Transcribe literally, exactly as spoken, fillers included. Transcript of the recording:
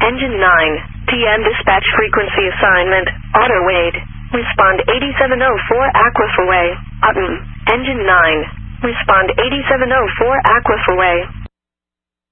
Engine nine, T M dispatch frequency assignment, Auto Wade. Respond eighty-seven oh four Aquifer Way, Utton. Engine nine. Respond eighty-seven oh four Aquifer Way.